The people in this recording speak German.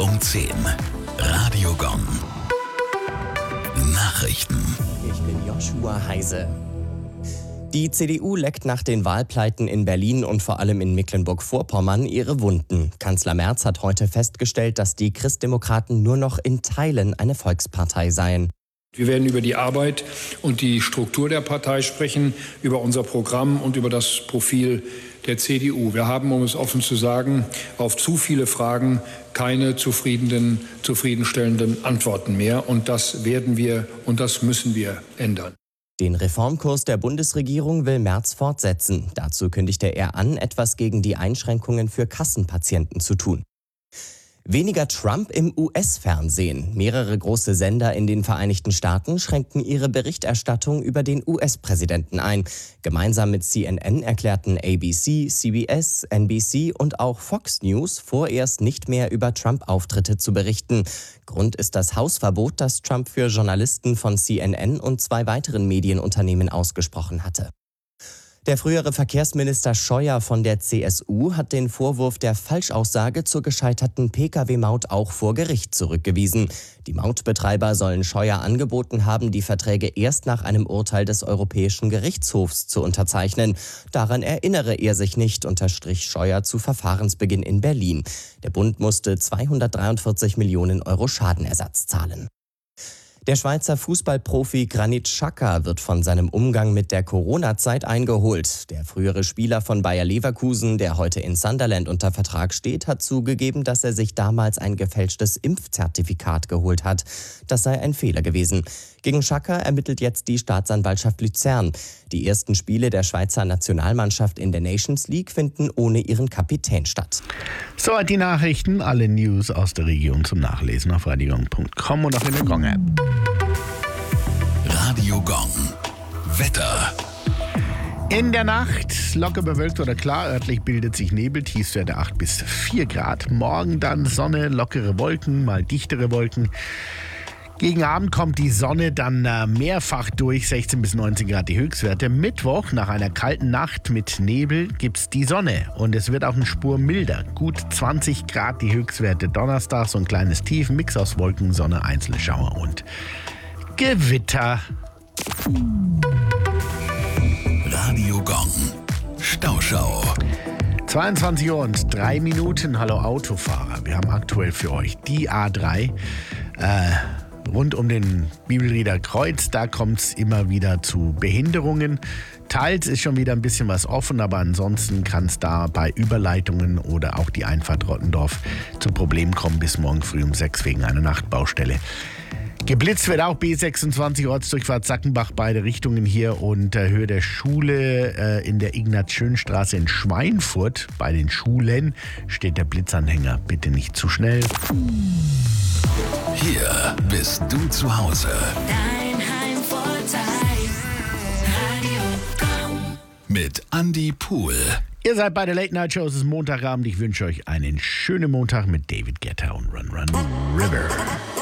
um 10. Radio Gong. Nachrichten. Ich bin Joshua Heise. Die CDU leckt nach den Wahlpleiten in Berlin und vor allem in Mecklenburg-Vorpommern ihre Wunden. Kanzler Merz hat heute festgestellt, dass die Christdemokraten nur noch in Teilen eine Volkspartei seien. Wir werden über die Arbeit und die Struktur der Partei sprechen, über unser Programm und über das Profil der CDU. Wir haben, um es offen zu sagen, auf zu viele Fragen keine zufriedenstellenden Antworten mehr. Und das werden wir und das müssen wir ändern. Den Reformkurs der Bundesregierung will Merz fortsetzen. Dazu kündigte er an, etwas gegen die Einschränkungen für Kassenpatienten zu tun. Weniger Trump im US-Fernsehen. Mehrere große Sender in den Vereinigten Staaten schränken ihre Berichterstattung über den US-Präsidenten ein. Gemeinsam mit CNN erklärten ABC, CBS, NBC und auch Fox News vorerst nicht mehr über Trump-Auftritte zu berichten. Grund ist das Hausverbot, das Trump für Journalisten von CNN und 2 weiteren Medienunternehmen ausgesprochen hatte. Der frühere Verkehrsminister Scheuer von der CSU hat den Vorwurf der Falschaussage zur gescheiterten Pkw-Maut auch vor Gericht zurückgewiesen. Die Mautbetreiber sollen Scheuer angeboten haben, die Verträge erst nach einem Urteil des Europäischen Gerichtshofs zu unterzeichnen. Daran erinnere er sich nicht, unterstrich Scheuer zu Verfahrensbeginn in Berlin. Der Bund musste 243 Millionen Euro Schadenersatz zahlen. Der Schweizer Fußballprofi Granit Xhaka wird von seinem Umgang mit der Corona-Zeit eingeholt. Der frühere Spieler von Bayer Leverkusen, der heute in Sunderland unter Vertrag steht, hat zugegeben, dass er sich damals ein gefälschtes Impfzertifikat geholt hat. Das sei ein Fehler gewesen. Gegen Xhaka ermittelt jetzt die Staatsanwaltschaft Luzern. Die ersten Spiele der Schweizer Nationalmannschaft in der Nations League finden ohne ihren Kapitän statt. Soweit die Nachrichten, alle News aus der Region zum Nachlesen auf radiogong.com und auch in der Gong-App. Radio Gong. Wetter. In der Nacht locker bewölkt oder klar, örtlich bildet sich Nebel, Tiefstwerte 8 bis 4 Grad. Morgen dann Sonne, lockere Wolken, mal dichtere Wolken. Gegen Abend kommt die Sonne dann mehrfach durch, 16 bis 19 Grad die Höchstwerte. Mittwoch, nach einer kalten Nacht mit Nebel, gibt's die Sonne und es wird auch eine Spur milder. Gut 20 Grad die Höchstwerte. Donnerstag so ein kleines Tief, Mix aus Wolken, Sonne, einzelne Schauer und Gewitter. Radio Gong. Stauschau. 22 Uhr und 3 Minuten. Hallo Autofahrer. Wir haben aktuell für euch die A3 rund um den Bibelrieder Kreuz. Da kommt es immer wieder zu Behinderungen. Teils ist schon wieder ein bisschen was offen, aber ansonsten kann es da bei Überleitungen oder auch die Einfahrt Rottendorf zu Problemen kommen bis morgen früh um 6 wegen einer Nachtbaustelle. Geblitzt wird auch B26 Ortsdurchfahrt Sackenbach, beide Richtungen hier und Höhe der Schule in der Ignaz-Schön-Straße in Schweinfurt. Bei den Schulen steht der Blitzanhänger. Bitte nicht zu schnell. Hier bist du zu Hause. Dein Heimvorteil. Radio Gong. Mit Andi Pohl. Ihr seid bei der Late Night Show, es ist Montagabend. Ich wünsche euch einen schönen Montag mit David Guetta und Run Run River.